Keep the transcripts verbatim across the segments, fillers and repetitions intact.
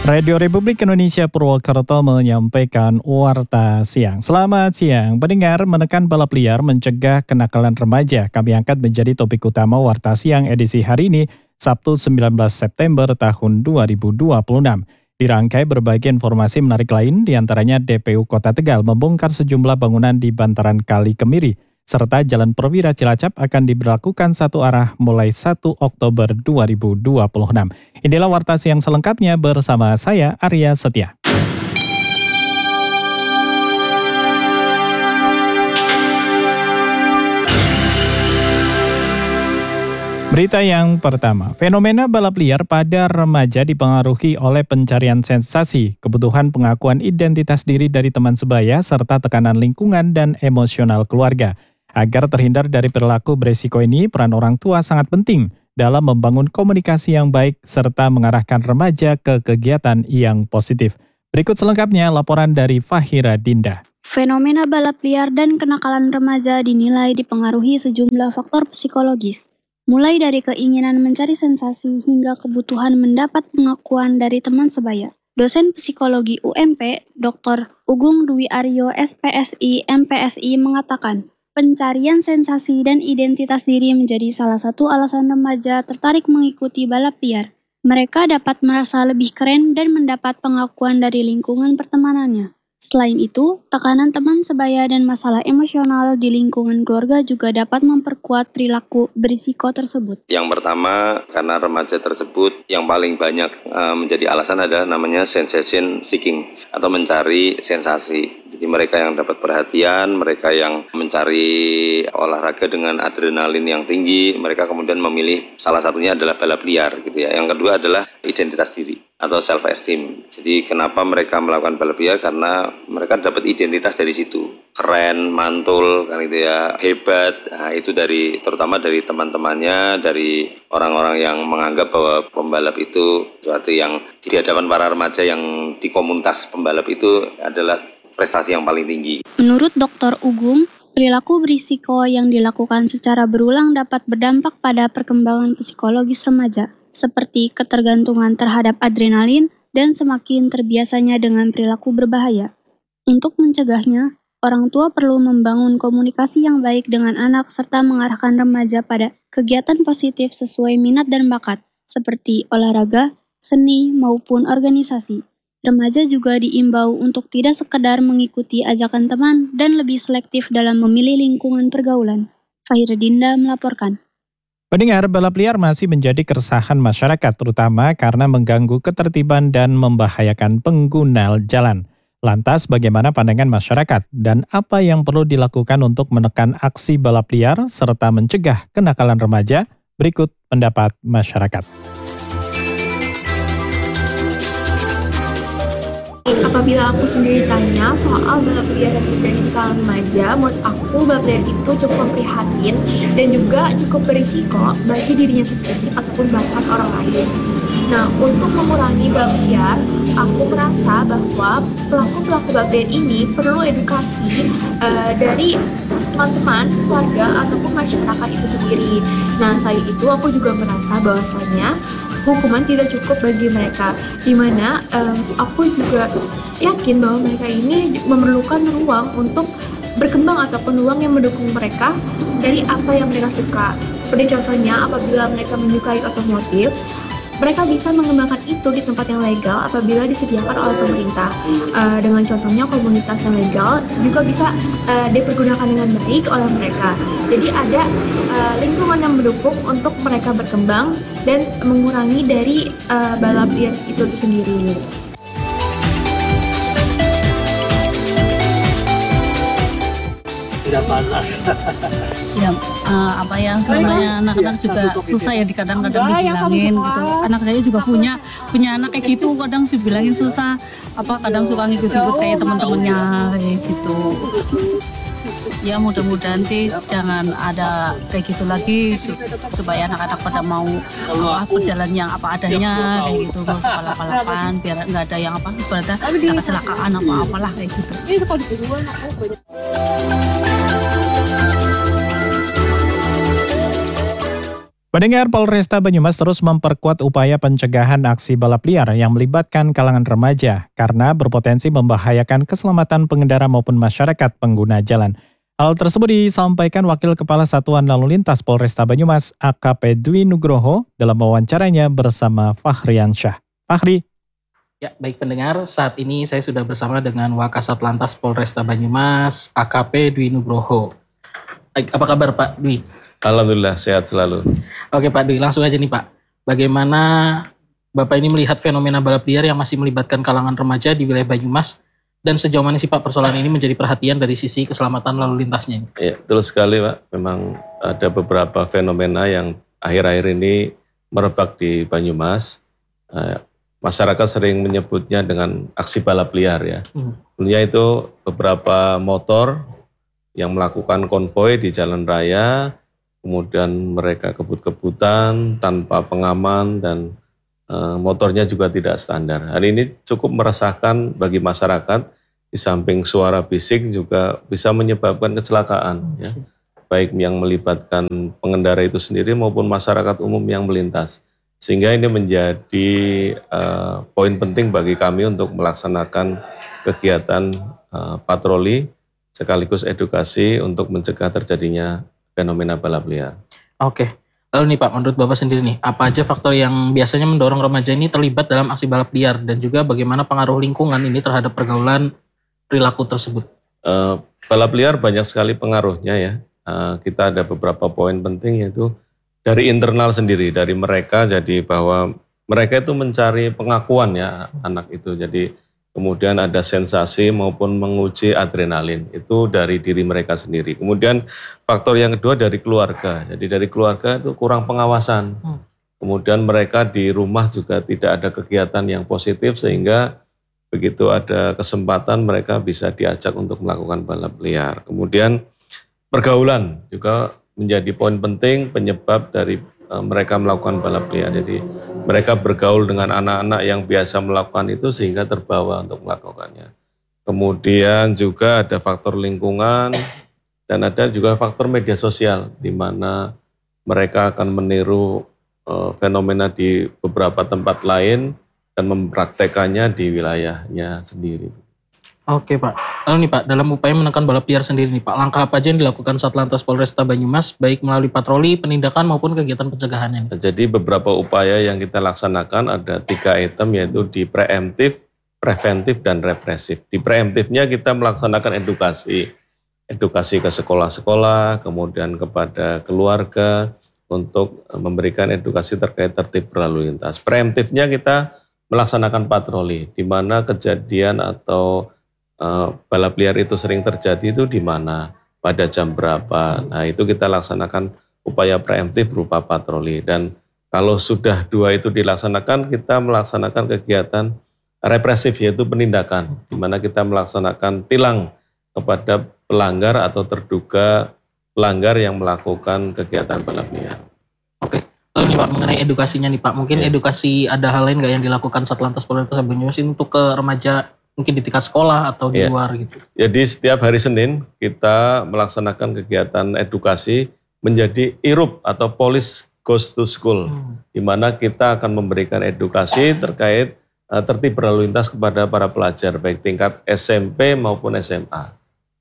Radio Republik Indonesia Purwokerto menyampaikan Warta Siang. Selamat siang, pendengar. Menekan balap liar mencegah kenakalan remaja. Kami angkat menjadi topik utama Warta Siang edisi hari ini, Sabtu sembilan belas September tahun dua ribu dua puluh enam. Dirangkai berbagai informasi menarik lain, diantaranya D P U Kota Tegal membongkar sejumlah bangunan di bantaran Kali Kemiri, serta Jalan Perwira Cilacap akan diberlakukan satu arah mulai satu Oktober dua ribu dua puluh enam. Inilah Warta Siang selengkapnya bersama saya, Arya Setia. Berita yang pertama, fenomena balap liar pada remaja dipengaruhi oleh pencarian sensasi, kebutuhan pengakuan identitas diri dari teman sebaya, serta tekanan lingkungan dan emosional keluarga. Agar terhindar dari perilaku beresiko ini, peran orang tua sangat penting dalam membangun komunikasi yang baik serta mengarahkan remaja ke kegiatan yang positif. Berikut selengkapnya laporan dari Fahira Dinda. Fenomena balap liar dan kenakalan remaja dinilai dipengaruhi sejumlah faktor psikologis, mulai dari keinginan mencari sensasi hingga kebutuhan mendapat pengakuan dari teman sebaya. Dosen psikologi U M P, Doktor Ugung Dwi Aryo S P S I M P S I mengatakan, pencarian sensasi dan identitas diri menjadi salah satu alasan remaja tertarik mengikuti balap liar. Mereka dapat merasa lebih keren dan mendapat pengakuan dari lingkungan pertemanannya. Selain itu, tekanan teman sebaya dan masalah emosional di lingkungan keluarga juga dapat memperkuat perilaku berisiko tersebut. Yang pertama, karena remaja tersebut yang paling banyak e, menjadi alasan adalah namanya sensation seeking atau mencari sensasi. Jadi mereka yang dapat perhatian, mereka yang mencari olahraga dengan adrenalin yang tinggi, mereka kemudian memilih salah satunya adalah balap liar gitu ya. Yang kedua adalah identitas diri atau self esteem. Jadi kenapa mereka melakukan balap liar? Karena mereka dapat identitas dari situ. Keren, mantul, kan gitu ya, hebat. Nah, itu dari terutama dari teman-temannya, dari orang-orang yang menganggap bahwa pembalap itu sesuatu yang di hadapan para remaja yang di komunitas pembalap itu adalah prestasi yang paling tinggi. Menurut Doktor Ugung, perilaku berisiko yang dilakukan secara berulang dapat berdampak pada perkembangan psikologis remaja, seperti ketergantungan terhadap adrenalin dan semakin terbiasanya dengan perilaku berbahaya. Untuk mencegahnya, orang tua perlu membangun komunikasi yang baik dengan anak serta mengarahkan remaja pada kegiatan positif sesuai minat dan bakat, seperti olahraga, seni, maupun organisasi. Remaja juga diimbau untuk tidak sekedar mengikuti ajakan teman dan lebih selektif dalam memilih lingkungan pergaulan. Fahira Dinda melaporkan. Pendengar, balap liar masih menjadi keresahan masyarakat, terutama karena mengganggu ketertiban dan membahayakan pengguna jalan. Lantas, bagaimana pandangan masyarakat dan apa yang perlu dilakukan untuk menekan aksi balap liar serta mencegah kenakalan remaja? Berikut pendapat masyarakat. Apabila aku sendiri tanya soal balap liar yang terjadi di kalangan remaja, menurut aku balap liar itu cukup memprihatin dan juga cukup berisiko bagi dirinya sendiri ataupun bahkan orang lain. Nah, untuk mengurangi balap liar, aku merasa bahwa pelaku-pelaku balap liar ini perlu edukasi uh, dari teman-teman, keluarga, ataupun masyarakat itu sendiri. Nah, selain itu aku juga merasa bahwasanya hukuman tidak cukup bagi mereka, di mana um, aku juga yakin bahwa mereka ini memerlukan ruang untuk berkembang ataupun ruang yang mendukung mereka dari apa yang mereka suka. Seperti contohnya apabila mereka menyukai otomotif, mereka bisa mengembangkan itu di tempat yang legal apabila disediakan oleh pemerintah. Uh, dengan contohnya komunitas yang legal juga bisa uh, dipergunakan dengan baik oleh mereka. Jadi ada uh, lingkungan yang mendukung untuk mereka berkembang dan mengurangi dari uh, balap liar itu sendiri. Tidak panas. Ya, uh, apa ya namanya anak-anak juga susah ya, kadang-kadang dibilangin gitu. Anak saya juga punya punya anak kayak gitu, kadang sih bilangin susah. Apa kadang suka ngikut-ngikut kayak teman-temannya kayak gitu. Ya mudah-mudahan sih jangan ada kayak gitu lagi supaya anak-anak pada mau apa berjalan yang apa adanya kayak gitu, nggak usah balap-balapan biar nggak ada yang apa berarti ada kecelakaan apa apalah kayak gitu. Pendengar, Polresta Banyumas terus memperkuat upaya pencegahan aksi balap liar yang melibatkan kalangan remaja karena berpotensi membahayakan keselamatan pengendara maupun masyarakat pengguna jalan. Hal tersebut disampaikan Wakil Kepala Satuan Lalu Lintas Polresta Banyumas A K P Dwi Nugroho dalam wawancaranya bersama Fahrian Syah. Fahri. Ya, baik pendengar, saat ini saya sudah bersama dengan Wakasat Lantas Polresta Banyumas A K P Dwi Nugroho. Baik, apa kabar Pak Dwi? Alhamdulillah sehat selalu. Oke Pak Dwi, langsung aja nih Pak. Bagaimana Bapak ini melihat fenomena balap liar yang masih melibatkan kalangan remaja di wilayah Banyumas? Dan sejauh mana sih Pak persoalan ini menjadi perhatian dari sisi keselamatan lalu lintasnya ini? Ya, betul sekali Pak. Memang ada beberapa fenomena yang akhir-akhir ini merebak di Banyumas. Eh, masyarakat sering menyebutnya dengan aksi balap liar ya. Hmm. Sebenarnya itu beberapa motor yang melakukan konvoi di jalan raya, kemudian mereka kebut-kebutan tanpa pengaman dan e, motornya juga tidak standar. Hal ini cukup meresahkan bagi masyarakat, di samping suara bising juga bisa menyebabkan kecelakaan, ya, baik yang melibatkan pengendara itu sendiri maupun masyarakat umum yang melintas. Sehingga ini menjadi e, poin penting bagi kami untuk melaksanakan kegiatan e, patroli sekaligus edukasi untuk mencegah terjadinya fenomena balap liar. Oke, lalu nih Pak, menurut Bapak sendiri nih, apa aja faktor yang biasanya mendorong remaja ini terlibat dalam aksi balap liar dan juga bagaimana pengaruh lingkungan ini terhadap pergaulan perilaku tersebut? Uh, balap liar banyak sekali pengaruhnya ya. Uh, kita ada beberapa poin penting yaitu dari internal sendiri, dari mereka, jadi bahwa mereka itu mencari pengakuan ya anak itu. Jadi kemudian ada sensasi maupun menguji adrenalin, itu dari diri mereka sendiri. Kemudian faktor yang kedua dari keluarga, jadi dari keluarga itu kurang pengawasan. Hmm. Kemudian mereka di rumah juga tidak ada kegiatan yang positif sehingga begitu ada kesempatan mereka bisa diajak untuk melakukan balap liar. Kemudian pergaulan juga menjadi poin penting penyebab dari mereka melakukan balap liar. Jadi mereka bergaul dengan anak-anak yang biasa melakukan itu sehingga terbawa untuk melakukannya. Kemudian juga ada faktor lingkungan dan ada juga faktor media sosial di mana mereka akan meniru uh, fenomena di beberapa tempat lain dan mempraktekannya di wilayahnya sendiri. Oke Pak, lalu nih Pak, dalam upaya menekan balap liar sendiri nih Pak, langkah apa aja yang dilakukan Satlantas Polresta Banyumas, baik melalui patroli, penindakan maupun kegiatan pencegahannya? Jadi beberapa upaya yang kita laksanakan ada tiga item yaitu di preemptif, preventif, dan represif. Di preemptifnya kita melaksanakan edukasi, edukasi ke sekolah-sekolah, kemudian kepada keluarga untuk memberikan edukasi terkait tertib berlalu lintas. Preemptifnya kita melaksanakan patroli, di mana kejadian atau Uh, balap liar itu sering terjadi itu di mana, pada jam berapa. Nah itu kita laksanakan upaya preemptif berupa patroli. Dan kalau sudah dua itu dilaksanakan, kita melaksanakan kegiatan represif yaitu penindakan, di mana kita melaksanakan tilang kepada pelanggar atau terduga pelanggar yang melakukan kegiatan balap liar. Oke, lalu nih Pak mengenai edukasinya nih Pak, mungkin ya. Edukasi ada hal lain nggak yang dilakukan Satlantas Polresta Banyumas untuk ke remaja mungkin di tingkat sekolah atau di ya. luar gitu? Jadi setiap hari Senin kita melaksanakan kegiatan edukasi menjadi I R U P atau Police Goes to School, hmm. di mana kita akan memberikan edukasi terkait uh, tertib berlalu lintas kepada para pelajar baik tingkat S M P maupun S M A.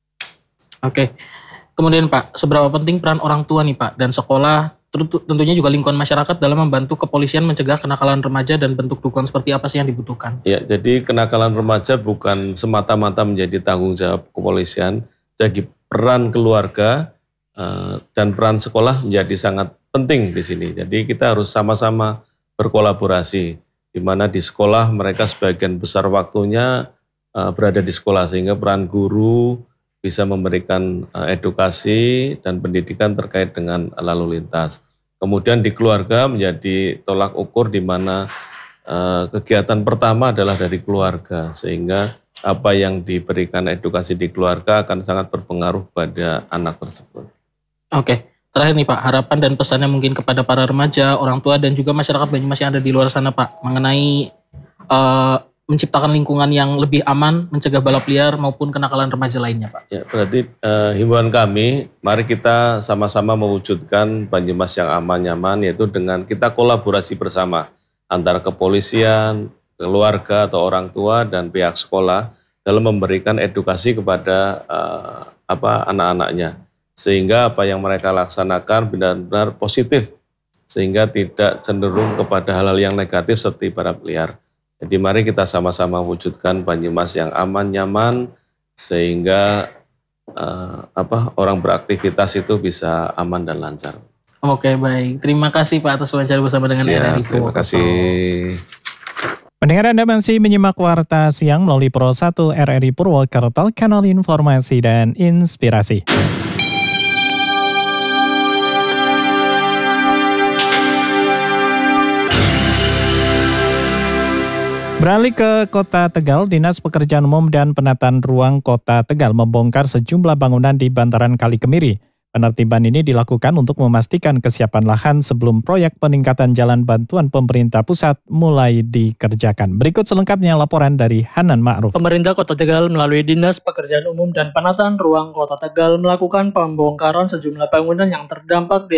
Oke, kemudian Pak, seberapa penting peran orang tua nih Pak dan sekolah, tentunya juga lingkungan masyarakat dalam membantu kepolisian mencegah kenakalan remaja dan bentuk dukungan seperti apa sih yang dibutuhkan? Ya, jadi kenakalan remaja bukan semata-mata menjadi tanggung jawab kepolisian, jadi peran keluarga uh, dan peran sekolah menjadi sangat penting di sini. Jadi kita harus sama-sama berkolaborasi, di mana di sekolah mereka sebagian besar waktunya uh, berada di sekolah sehingga peran guru bisa memberikan uh, edukasi dan pendidikan terkait dengan lalu lintas. Kemudian di keluarga menjadi tolak ukur di mana uh, kegiatan pertama adalah dari keluarga, sehingga apa yang diberikan edukasi di keluarga akan sangat berpengaruh pada anak tersebut. Oke, terakhir nih Pak, harapan dan pesannya mungkin kepada para remaja, orang tua dan juga masyarakat Banyumas yang ada di luar sana Pak, mengenai uh, menciptakan lingkungan yang lebih aman, mencegah balap liar maupun kenakalan remaja lainnya, Pak? Ya, berarti uh, himbauan kami, mari kita sama-sama mewujudkan Banyumas yang aman, nyaman, yaitu dengan kita kolaborasi bersama antara kepolisian, keluarga atau orang tua dan pihak sekolah dalam memberikan edukasi kepada uh, apa anak-anaknya, sehingga apa yang mereka laksanakan benar-benar positif, sehingga tidak cenderung kepada hal-hal yang negatif seperti balap liar. Jadi mari kita sama-sama wujudkan Banyumas yang aman, nyaman, sehingga uh, apa orang beraktivitas itu bisa aman dan lancar. Oke, baik. Terima kasih Pak atas wawancara bersama dengan Siap, R R I terima kasih. Pendengar, Anda masih menyimak Warta Siang melalui Pro satu R R I Purwokerto, kanal informasi dan inspirasi. Beralih ke Kota Tegal, Dinas Pekerjaan Umum dan Penataan Ruang Kota Tegal membongkar sejumlah bangunan di bantaran Kali Kemiri. Penertiban ini dilakukan untuk memastikan kesiapan lahan sebelum proyek peningkatan jalan bantuan pemerintah pusat mulai dikerjakan. Berikut selengkapnya laporan dari Hanan Ma'ruf. Pemerintah Kota Tegal melalui Dinas Pekerjaan Umum dan Penataan Ruang Kota Tegal melakukan pembongkaran sejumlah bangunan yang terdampak di